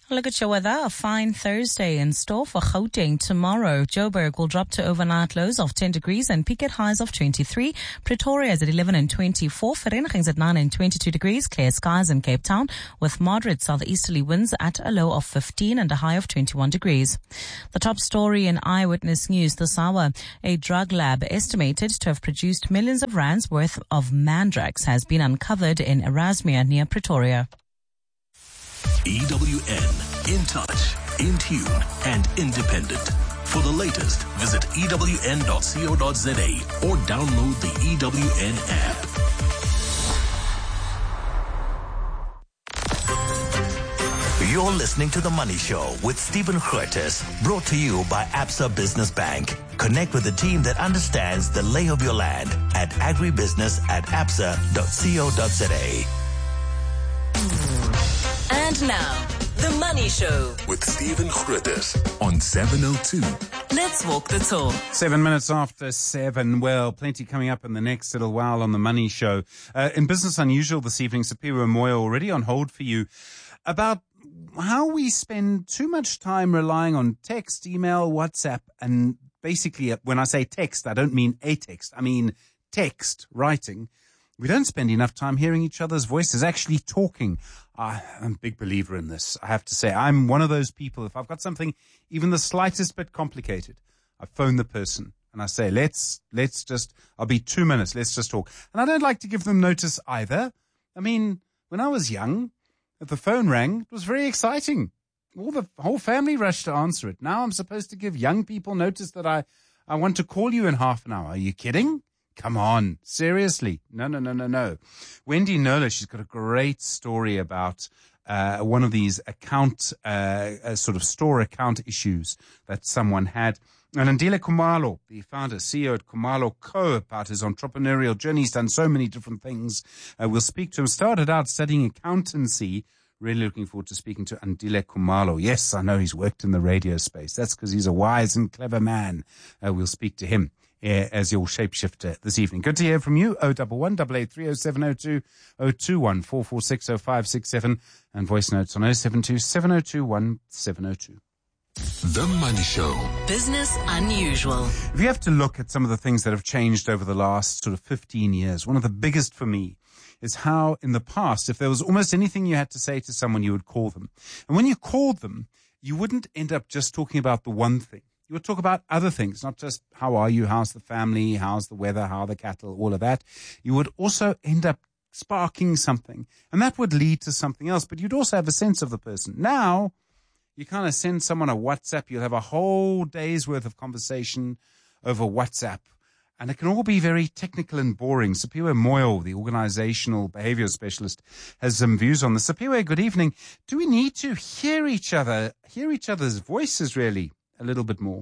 Speaker 4: Look at your weather. A fine Thursday in store for Gauteng tomorrow. Joburg will drop to overnight lows of ten degrees and peak at highs of twenty-three. Pretoria is at eleven and twenty-four. Vereeniging's at nine and twenty-two degrees. Clear skies in Cape Town with moderate southeasterly winds at a low of fifteen and a high of twenty-one degrees. The top story in Eyewitness News this hour. A drug lab estimated to have produced millions of rands worth of mandrax has been uncovered in Erasmia near Pretoria.
Speaker 5: E W N, in touch, in tune, and independent. For the latest, visit E W N dot co dot za or download the E W N app.
Speaker 19: You're listening to The Money Show with Stephen Curtis, brought to you by Absa Business Bank. Connect with the team that understands the lay of your land at agribusiness at absa dot co dot za.
Speaker 17: And now, The Money Show
Speaker 3: with Stephen Curtis on seven oh two.
Speaker 17: Let's walk the talk.
Speaker 2: Seven minutes after seven. Well, plenty coming up in the next little while on The Money Show. Uh, in Business Unusual this evening, Sapiro Moyo already on hold for you about how we spend too much time relying on text, email, WhatsApp, and basically when I say text, I don't mean a text. I mean text, writing. We don't spend enough time hearing each other's voices, actually talking. Uh, I'm a big believer in this, I have to say. I'm one of those people, if I've got something even the slightest bit complicated, I phone the person and I say, let's, let's just, I'll be two minutes, let's just talk. And I don't like to give them notice either. I mean, when I was young, if the phone rang, it was very exciting. All the whole family rushed to answer it. Now I'm supposed to give young people notice that I, I want to call you in half an hour. Are you kidding? Come on, seriously. No, no, no, no, no. Wendy Nola, she's got a great story about uh, one of these account, uh, uh, sort of store account issues that someone had. And Andile Khumalo, the founder, C E O at Khumalo Co., about his entrepreneurial journey. He's done so many different things. Uh, we'll speak to him. Started out studying accountancy. Really looking forward to speaking to Andile Khumalo. Yes, I know he's worked in the radio space. That's because he's a wise and clever man. Uh, we'll speak to him Uh, as your shapeshifter this evening. Good to hear from you. oh one one, eight eight three oh seven oh two, oh two one, four four six oh five six seven, and voice notes on oh seven two, seven oh two one seven oh two.
Speaker 3: The Money Show.
Speaker 17: Business Unusual.
Speaker 2: If you have to look at some of the things that have changed over the last sort of fifteen years, one of the biggest for me is how in the past, if there was almost anything you had to say to someone, you would call them. And when you called them, you wouldn't end up just talking about the one thing. You would talk about other things, not just how are you, how's the family, how's the weather, how are the cattle, all of that. You would also end up sparking something, and that would lead to something else, but you'd also have a sense of the person. Now, you kind of send someone a WhatsApp, you'll have a whole day's worth of conversation over WhatsApp, and it can all be very technical and boring. Sapiro Moyo, the organizational behavior specialist, has some views on this. Sapiro, good evening. Do we need to hear each other, hear each other's voices, really? A little bit more.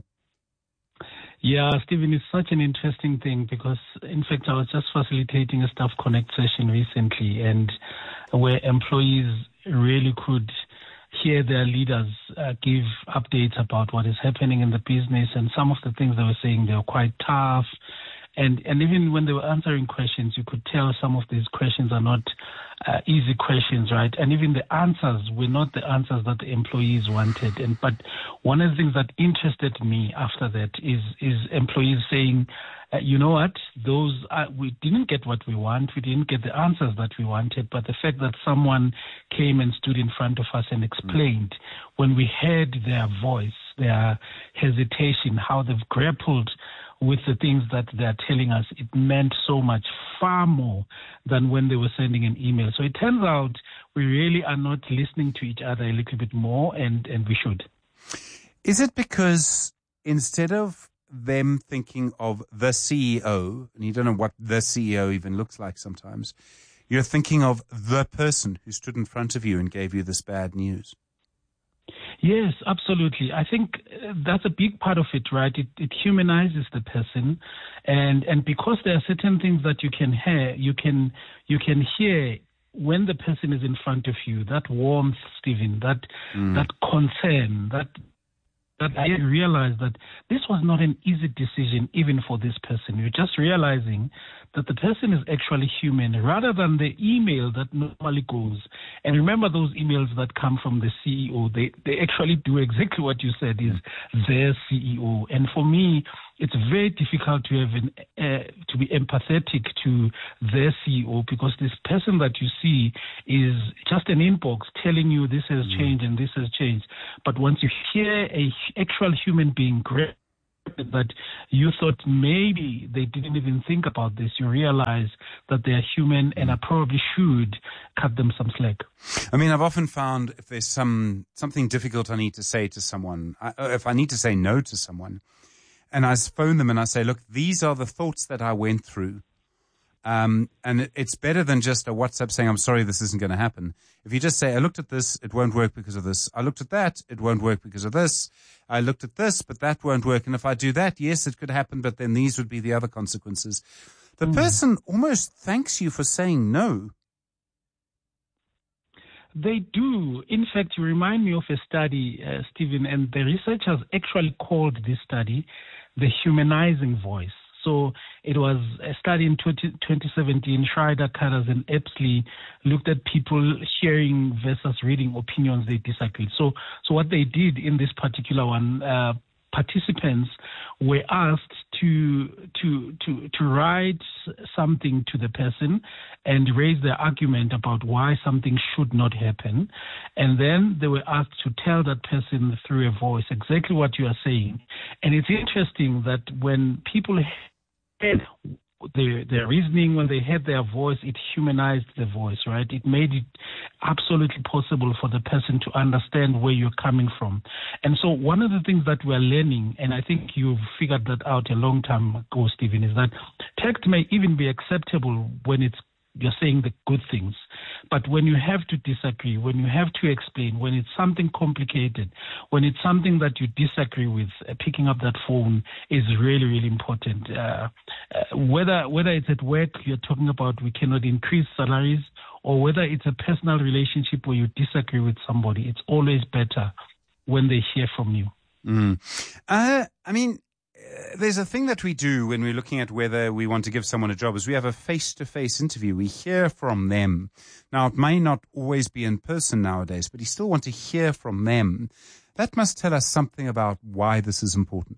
Speaker 6: Yeah, Stephen, it's such an interesting thing because, in fact, I was just facilitating a staff connect session recently, and where employees really could hear their leaders uh, give updates about what is happening in the business, and some of the things they were saying, they were quite tough. And and even when they were answering questions, you could tell some of these questions are not uh, easy questions, right? And even the answers were not the answers that the employees wanted. And but one of the things that interested me after that is is employees saying, uh, you know what, those are, we didn't get what we want, we didn't get the answers that we wanted, but the fact that someone came and stood in front of us and explained, mm. when we heard their voice, their hesitation, how they've grappled with the things that they're telling us, it meant so much, far more than when they were sending an email. So it turns out we really are not listening to each other a little bit more, and, and we should.
Speaker 2: Is it because instead of them thinking of the C E O, and you don't know what the C E O even looks like sometimes, you're thinking of the person who stood in front of you and gave you this bad news?
Speaker 6: Yes, absolutely. I think that's a big part of it, right? It, it humanizes the person, and and because there are certain things that you can hear, you can you can hear when the person is in front of you. That warmth, Stephen, that mm. that concern, that that I realized that this was not an easy decision even for this person. You're just realizing that the person is actually human rather than the email that normally goes. And remember those emails that come from the C E O, they, they actually do exactly what you said, is their C E O. And for me, it's very difficult to have an, uh, to be empathetic to their C E O, because this person that you see is just an inbox telling you this has mm. changed and this has changed. But once you hear a actual human being great, that you thought maybe they didn't even think about this, you realize that they are human, and I probably should cut them some slack.
Speaker 2: I mean, I've often found if there's some something difficult I need to say to someone, I, if I need to say no to someone, and I phone them and I say, look, these are the thoughts that I went through. Um, and it, it's better than just a WhatsApp saying, I'm sorry, this isn't going to happen. If you just say, I looked at this, it won't work because of this. I looked at that, it won't work because of this. I looked at this, but that won't work. And if I do that, yes, it could happen, but then these would be the other consequences. The mm. person almost thanks you for saying no.
Speaker 6: They do. In fact, you remind me of a study, uh, Stephen, and the researchers actually called this study the humanizing voice. So it was a study in twenty seventeen. Schreider, Karas, and Epsley looked at people hearing versus reading opinions they disagreed. So, so what they did in this particular one, uh, participants were asked to to to to write something to the person and raise their argument about why something should not happen, and then they were asked to tell that person through a voice exactly what you are saying. And it's interesting that when people heard their, their reasoning, when they heard their voice, it humanized the voice, right? It made it absolutely possible for the person to understand where you're coming from. And so one of the things that we're learning, and I think you've figured that out a long time ago, Stephen, is that text may even be acceptable when it's you're saying the good things. But when you have to disagree, when you have to explain, when it's something complicated, when it's something that you disagree with, uh, picking up that phone is really, really important. Uh, uh, whether whether it's at work, you're talking about we cannot increase salaries, or whether it's a personal relationship where you disagree with somebody, it's always better when they hear from you.
Speaker 2: Mm. Uh, I mean, there's a thing that we do when we're looking at whether we want to give someone a job is we have a face-to-face interview. We hear from them. Now, it may not always be in person nowadays, but you still want to hear from them. That must tell us something about why this is important.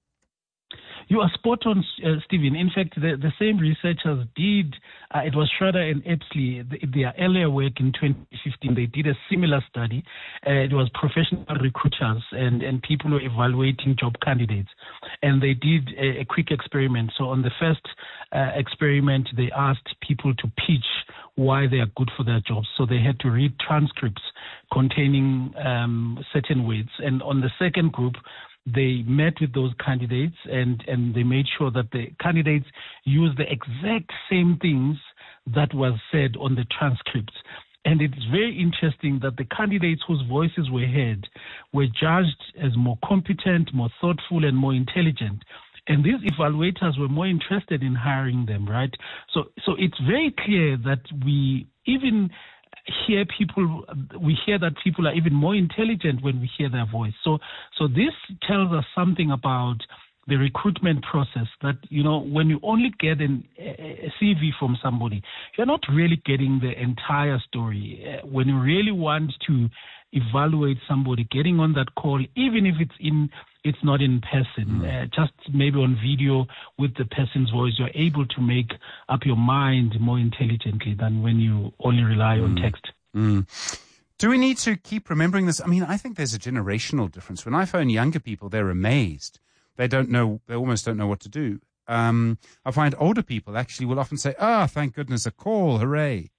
Speaker 6: You are spot on, uh, Stephen. In fact, the, the same researchers did, uh, it was Schroeder and Epsley, the, their earlier work in twenty fifteen, they did a similar study. Uh, it was professional recruiters and, and people who were evaluating job candidates. And they did a, a quick experiment. So on the first uh, experiment, they asked people to pitch why they are good for their jobs. So they had to read transcripts containing um, certain words. And on the second group, they met with those candidates and, and they made sure that the candidates used the exact same things that was said on the transcripts. And it's very interesting that the candidates whose voices were heard were judged as more competent, more thoughtful, and more intelligent. And these evaluators were more interested in hiring them, right? So, so it's very clear that we even hear people, we hear that people are even more intelligent when we hear their voice. So, so this tells us something about the recruitment process, that, you know, when you only get an, a C V from somebody, you're not really getting the entire story. Uh, when you really want to evaluate somebody, getting on that call, even if it's in, it's not in person, mm. uh, just maybe on video with the person's voice, you're able to make up your mind more intelligently than when you only rely mm. on text.
Speaker 2: Mm. Do we need to keep remembering this? I mean, I think there's a generational difference. When I phone younger people, they're amazed. They don't know, they almost don't know what to do. Um, I find older people actually will often say, ah, oh, thank goodness, a call, hooray.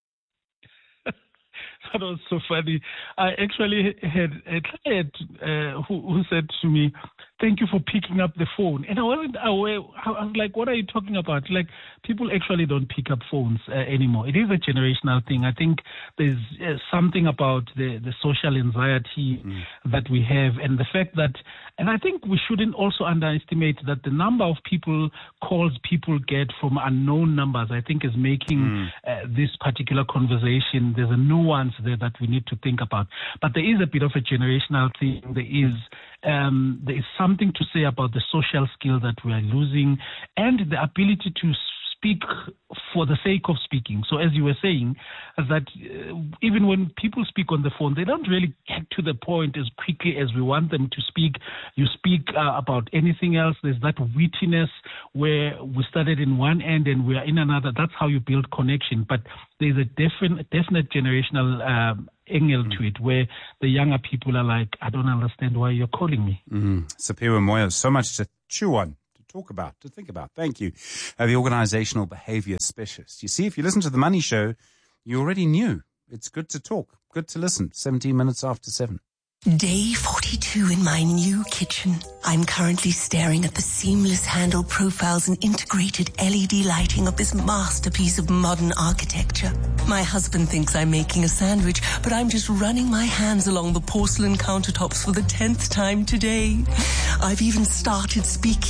Speaker 6: That was so funny. I actually had a client uh, who, who said to me, thank you for picking up the phone. And I wasn't aware. I was like, what are you talking about? Like, people actually don't pick up phones uh, anymore. It is a generational thing. I think there's uh, something about the, the social anxiety mm. that we have, and the fact that, and I think we shouldn't also underestimate that the number of people calls people get from unknown numbers, I think, is making mm. uh, this particular conversation, there's a nuance there that we need to think about. But there is a bit of a generational thing. There is um, there is something to say about the social skill that we are losing and the ability to speak for the sake of speaking. So as you were saying, that uh, even when people speak on the phone, they don't really get to the point as quickly as we want them to speak. You speak uh, about anything else. There's that wittiness where we started in one end and we are in another. That's how you build connection. But there's a definite, definite generational um, angle mm. to it where the younger people are like, I don't understand why you're calling me.
Speaker 2: Mm. Sapiwa Moyo, so much to chew on. Talk about, to think about. Thank you. Uh, the organizational behavior specialist. You see, if you listen to The Money Show, you already knew. It's good to talk, good to listen. seventeen minutes after seven.
Speaker 7: Day forty-two in my new kitchen. I'm currently staring at the seamless handle profiles and integrated L E D lighting of this masterpiece of modern architecture. My husband thinks I'm making a sandwich, but I'm just running my hands along the porcelain countertops for the tenth time today. I've even started speaking